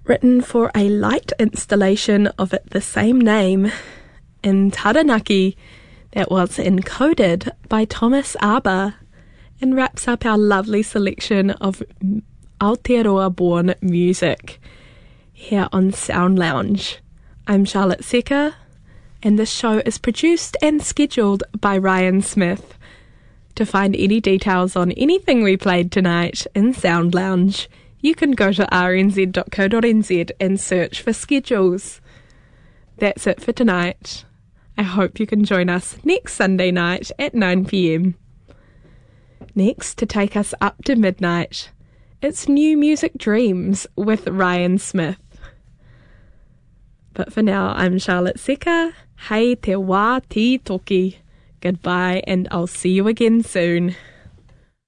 written for a light installation of the same name in Taranaki that was encoded by Thomas Aber, and wraps up our lovely selection of Aotearoa-born music here on Sound Lounge. I'm Charlotte Secker, and this show is produced and scheduled by Ryan Smith. To find any details on anything we played tonight in Sound Lounge, you can go to rnz.co.nz and search for schedules. That's it for tonight. I hope you can join us next Sunday night at 9 p.m. Next, to take us up to midnight, it's New Music Dreams with Ryan Smith. But for now, I'm Charlotte Secker. Hei te wā ti toki. Goodbye, and I'll see you again soon.